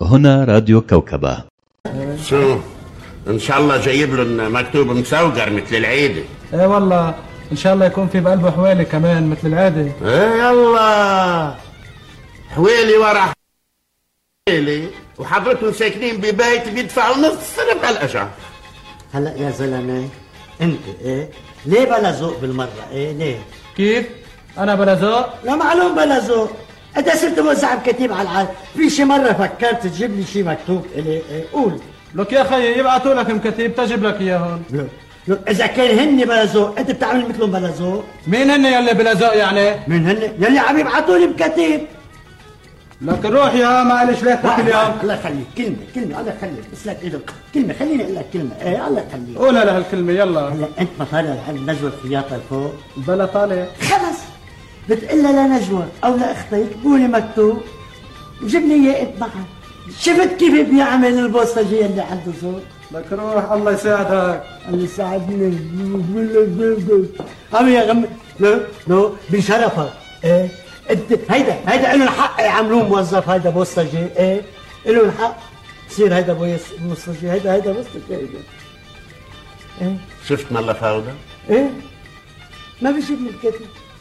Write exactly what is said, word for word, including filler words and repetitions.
هنا راديو كوكبة. شو ان شاء الله جايب لهم مكتوب مسوقر مثل العيدة. ايه والله ان شاء الله يكون في بقلبه حوالي كمان مثل العادة. ايه يلا حوالي ورا حوالي، وحضرتهم ساكنين ببيت بيدفعوا نص صرف على الاجار. هلا يا زلمه انت ايه ليه بلا ذوق بالمره؟ ايه ليه؟ كيف؟ انا بلا ذوق؟ لا معلوم بلا ذوق. انت صرت موزع بكتيب على العالم، في شي مره فكرت تجيب لي شي مكتوب الي؟ ايه قول. لك يا خيي يبعثوا لك مكتيب تجيب لك اياهم. لك اذا كان هن بلا ذوق انت بتعمل مثلهم بلا ذوق. مين هن يلي بلا ذوق يعني؟ مين هن يلي عم يبعثوا لي مكتيب؟ لك روح يا ما قالش ليه كل يوم. الله يخليك كلمه كلمه الله يخليك بس لك ايدك كلمه خليني اقول لك كلمه. ايه الله يخليك قولها لهالكلمه يلا. هلا انت ما طالع عند نجوى الخياطه فوق؟ بلا طالع. خلص بتقول لها لنجوى او لاختك قولي مكتوب وجيب لي اياه انت معك. شفت كيف بيعمل البوسطجي اللي عنده ذوق؟ لك روح الله يساعدك. الله يساعدني. عم يا غم لا لا بشرفك. ايه انت هيدا هيدا له الحق يعملوه موظف. هيدا بوسطجي. ايه له الحق يصير هيدا بوسطجي. هيدا هيدا بوسطجي. هيدا ايه شفت ملا فوضى؟ ايه ما بيجيب لي الكتب.